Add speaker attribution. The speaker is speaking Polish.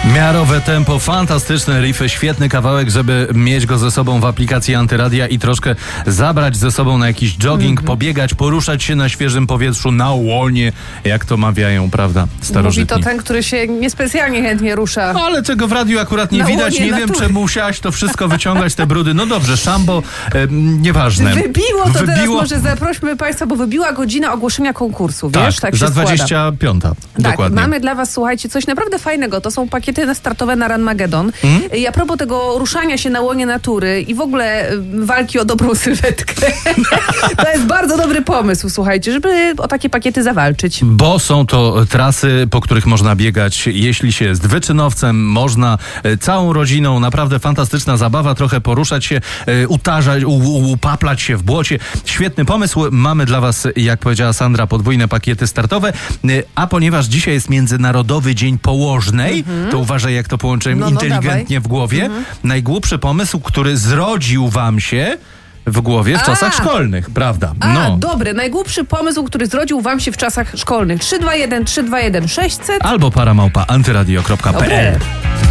Speaker 1: Miarowe tempo, fantastyczne riffy, świetny kawałek, żeby mieć go ze sobą w aplikacji Antyradia i troszkę zabrać ze sobą na jakiś jogging, pobiegać, poruszać się na świeżym powietrzu, na łonie, jak to mawiają, prawda, starożytni.
Speaker 2: Mówi to ten, który się niespecjalnie chętnie rusza.
Speaker 1: No, ale tego w radiu akurat nie widać, nie wiem czemu musiałaś to wszystko wyciągać, te brudy. No dobrze, szambo, nieważne.
Speaker 2: Wybiło to teraz, może zaprośmy Państwa, bo wybiła godzina ogłoszenia konkursu, wiesz?
Speaker 1: Tak,
Speaker 2: się
Speaker 1: za 25.
Speaker 2: Tak,
Speaker 1: Dokładnie.
Speaker 2: mamy dla Was, słuchajcie, coś naprawdę fajnego. To są pakiety startowe na Ranmagedon. I a propos tego ruszania się na łonie natury i w ogóle walki o dobrą sylwetkę. To jest bardzo dobry pomysł, słuchajcie, żeby o takie pakiety zawalczyć.
Speaker 1: Bo są to trasy, po których można biegać, jeśli się jest wyczynowcem, można całą rodziną, naprawdę fantastyczna zabawa, trochę poruszać się, utarzać, upaplać się w błocie. Świetny pomysł. Mamy dla Was, jak powiedziała Sandra, podwójne pakiety startowe, a ponieważ dzisiaj jest Międzynarodowy Dzień Położnej, to uważaj, jak to połączyłem inteligentnie w głowie. Najgłupszy pomysł, który zrodził Wam się w głowie w czasach szkolnych, prawda?
Speaker 2: Dobry. Najgłupszy pomysł, który zrodził Wam się w czasach szkolnych. 321 321 600
Speaker 1: albo para@antyradio.pl.